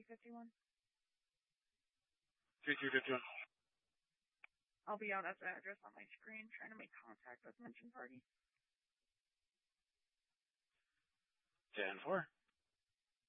3351. 3351. I'll be out at the address on my screen trying to make contact with mentioned party. 10-4.